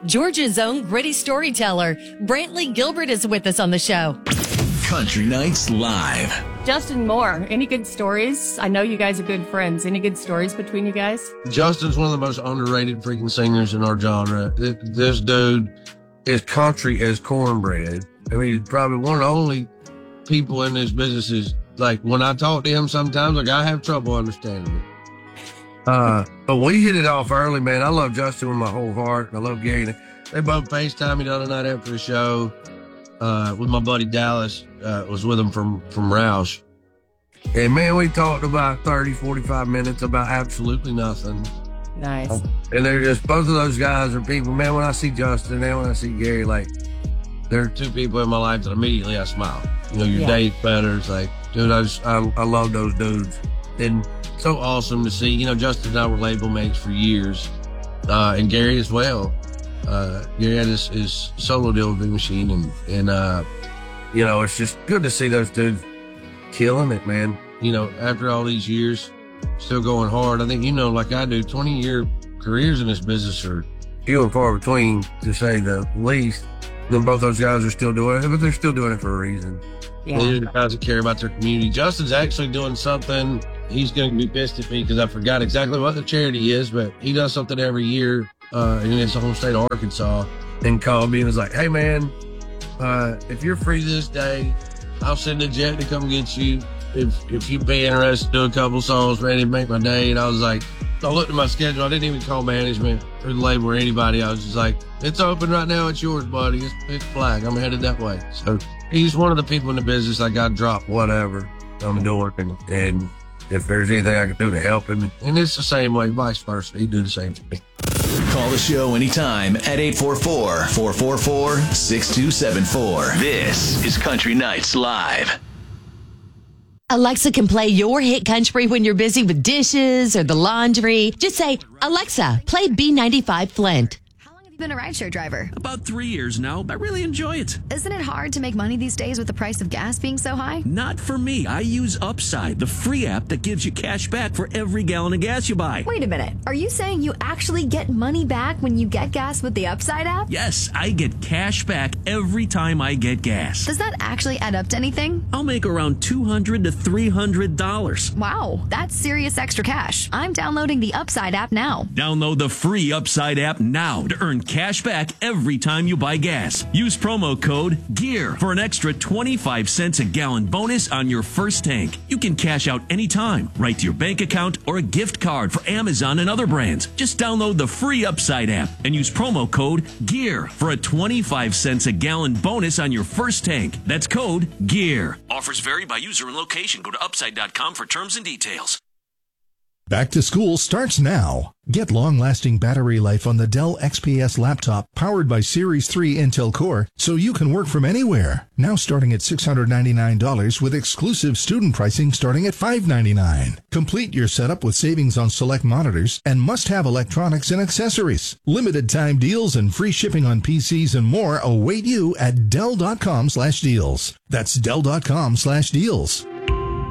Georgia's own gritty storyteller, Brantley Gilbert, is with us on the show. Country Nights Live. Justin Moore, any good stories? I know you guys are good friends. Any good stories between you guys? Justin's one of the most underrated freaking singers in our genre. This dude is country as cornbread. I mean, he's probably one of the only people in this business is, like, when I talk to him sometimes, like, I have trouble understanding him. But we hit it off early, man. I love Justin with my whole heart. I love Gary. They both FaceTimed me the other night after the show. With my buddy Dallas, was with him from Roush. And man, we talked about 30, 45 minutes about absolutely nothing. Nice. And they're just, both of those guys are people, man, when I see Justin and when I see Gary, like, there are two people in my life that immediately I smile. You know, your date better. It's like, dude, I love those dudes. And so awesome to see. You know, Justin and I were label mates for years. And Gary as well. Gary had his solo deal with Big Machine, and you know, it's just good to see those dudes killing it, man. You know, after all these years, still going hard. I think, you know, like I do, 20-year careers in this business are few and far between, to say the least. Then both those guys are still doing it, but they're still doing it for a reason. Yeah. They're the guys that care about their community. Justin's actually doing something. He's going to be pissed at me because I forgot exactly what the charity is, but he does something every year in his home state of Arkansas, and called me and was like, hey man, if you're free this day, I'll send a jet to come get you. If you'd be interested, do a couple songs, ready to make my day. And I was like, I looked at my schedule. I didn't even call management or the label or anybody. I was just like, it's open right now. It's yours, buddy. It's black. I'm headed that way. So he's one of the people in the business I got dropped whatever on the door. And if there's anything I can do to help him, and it's the same way, vice versa. He'd do the same to me. Call the show anytime at 844-444-6274. This is Country Nights Live. Alexa can play your hit country when you're busy with dishes or the laundry. Just say, Alexa, play B95 Flint. Been a rideshare driver? About 3 years now. I really enjoy it. Isn't it hard to make money these days with the price of gas being so high? Not for me. I use Upside, the free app that gives you cash back for every gallon of gas you buy. Wait a minute. Are you saying you actually get money back when you get gas with the Upside app? Yes, I get cash back every time I get gas. Does that actually add up to anything? I'll make around $200 to $300. Wow, that's serious extra cash. I'm downloading the Upside app now. Download the free Upside app now to earn cash back every time you buy gas. Use promo code GEAR for an extra 25 cents a gallon bonus on your first tank. You can cash out anytime, right to your bank account or a gift card for Amazon and other brands. Just download the free Upside app and use promo code GEAR for a 25 cents a gallon bonus on your first tank. That's code GEAR. Offers vary by user and location. Go to upside.com for terms and details. Back to school starts now. Get long-lasting battery life on the Dell XPS laptop powered by Series 3 Intel Core so you can work from anywhere. Now starting at $699 with exclusive student pricing starting at $599. Complete your setup with savings on select monitors and must-have electronics and accessories. Limited time deals and free shipping on PCs and more await you at Dell.com/deals. That's Dell.com/deals.